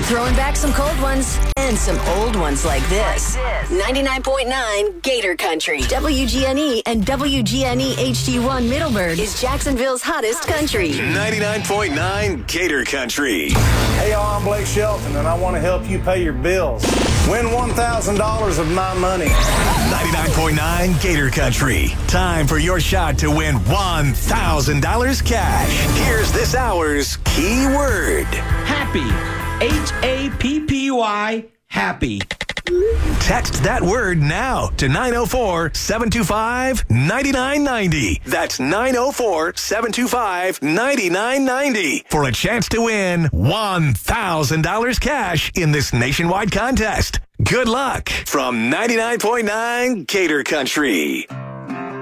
Throwing back some cold ones and some old ones like this. 99.9 Gator Country. WGNE and WGNE HD1 Middleburg is Jacksonville's hottest country. 99.9 Gator Country. Hey, y'all, I'm Blake Shelton, and I want to help you pay your bills. Win $1,000 of my money. 99.9 Gator Country. Time for your shot to win $1,000 cash. Here's this hour's key word. Happy. Happy. Happy. Text that word now to 904-725-9990. That's 904-725-9990 for a chance to win $1,000 cash in this nationwide contest. Good luck from 99.9 Gator Country.